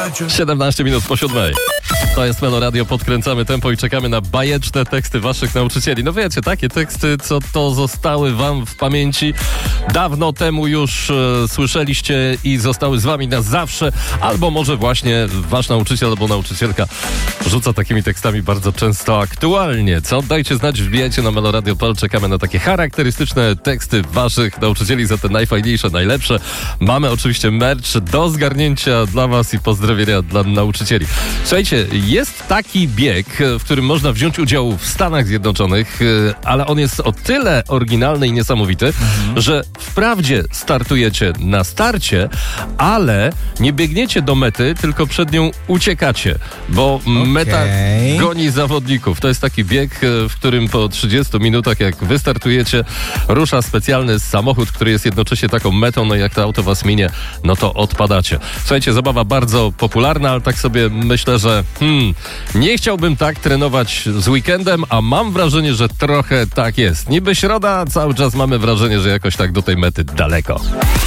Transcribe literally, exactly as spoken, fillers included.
siedemnaście minut po siódmej. To jest Melo Radio, podkręcamy tempo i czekamy na bajeczne teksty waszych nauczycieli. No wiecie, takie teksty, co to zostały wam w pamięci. Dawno temu już e, słyszeliście i zostały z wami na zawsze. Albo może właśnie wasz nauczyciel albo nauczycielka rzuca takimi tekstami bardzo często aktualnie. Co? Dajcie znać, wbijajcie na Melo Radio Pol. Czekamy na takie charakterystyczne teksty waszych nauczycieli za te najfajniejsze, najlepsze. Mamy oczywiście merch do zgarnięcia dla was i pozdrowienia dla nauczycieli. Słuchajcie, jest taki bieg, w którym można wziąć udział w Stanach Zjednoczonych, ale on jest o tyle oryginalny i niesamowity, mhm. że wprawdzie startujecie na starcie, ale nie biegniecie do mety, tylko przed nią uciekacie, bo okay. meta goni zawodników. To jest taki bieg, w którym po trzydziestu minutach, jak wystartujecie, rusza specjalny samochód, który jest jednocześnie taką metą, no i jak to auto was minie, no to odpadacie. Słuchajcie, zabawa bardzo popularna, ale tak sobie myślę, że hmm, nie chciałbym tak trenować z weekendem, a mam wrażenie, że trochę tak jest. Niby środa, cały czas mamy wrażenie, że jakoś tak do tej mety daleko.